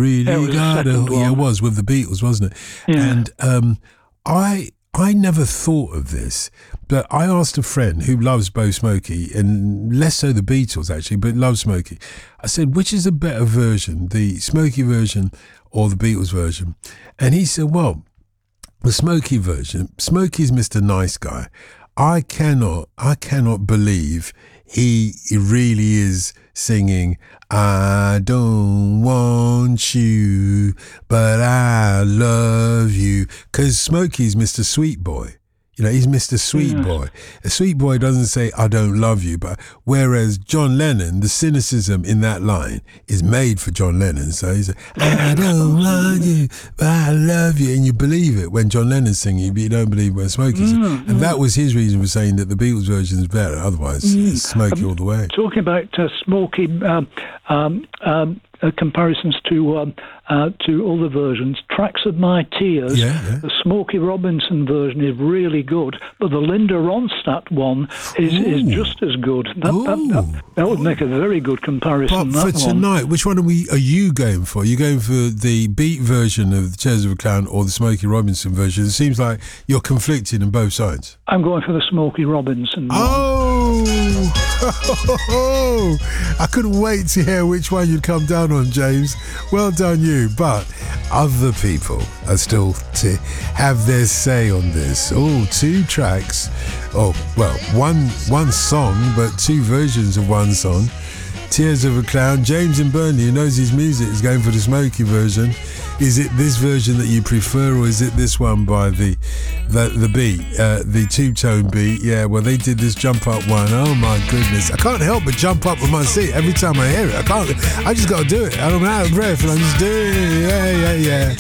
really gotta. Yeah, it was with the Beatles, wasn't it? Yeah. And I never thought of this, but I asked a friend who loves Bo Smokey, and less so the Beatles actually, but loves Smokey. I said, which is a better version, the Smokey version or the Beatles version? And he said, well, the Smokey version, Smokey's Mr. Nice Guy. I cannot believe he really is singing, I don't want you, but I love you. Because Smokey's Mr. Sweet Boy. You know, he's Mr. Sweet Boy. A sweet boy doesn't say, I don't love you. But whereas John Lennon, the cynicism in that line is made for John Lennon. So he's like, I don't want you, but I love you. And you believe it when John Lennon's singing, but you don't believe when Smokey's singing. And that was his reason for saying that the Beatles version is better. Otherwise, it's Smokey all the way. Talking about Smokey comparisons to all the versions, Tracks of My Tears, the Smokey Robinson version is really good, but the Linda Ronstadt one is just as good. That would make a very good comparison. But for tonight, which one are you going for? Are you going for the beat version of the Tears of a Clown or the Smokey Robinson version? It seems like you're conflicted on both sides. I'm going for the Smokey Robinson one. Oh, I couldn't wait to hear which one you'd come down on, James. Well done you. But other people are still to have their say on this. Oh, 2 tracks. Oh, well, one song, but 2 versions of one song. Tears of a Clown. James in Burnley, who knows his music, is going for the Smokey version. Is it this version that you prefer, or is it this one by the beat, the 2-tone beat? Yeah, well, they did this jump up one. Oh my goodness, I can't help but jump up on my seat every time I hear it. I just got to do it. I'm out of breath, and I'm just doing it. Yeah.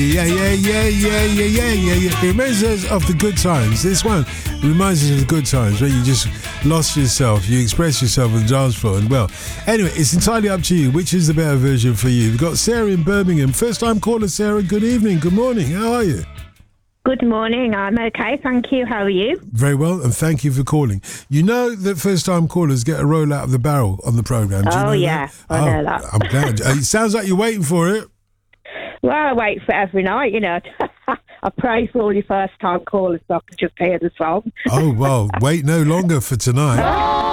It reminds us of the good times. This one reminds us of the good times where you just lost yourself, you express yourself on the dance floor. And well, anyway, it's entirely up to you. Which is the better version for you? We've got Sarah in Birmingham. First time caller, Sarah. Good evening. Good morning. How are you? Good morning. I'm okay, thank you. How are you? Very well, and thank you for calling. You know that first-time callers get a roll out of the barrel on the programme. Do you know that? I know that. I'm glad. It sounds like you're waiting for it. Well, I wait for it every night, you know. I pray for all your first-time callers so I can just hear the song. Oh, well, wait no longer for tonight.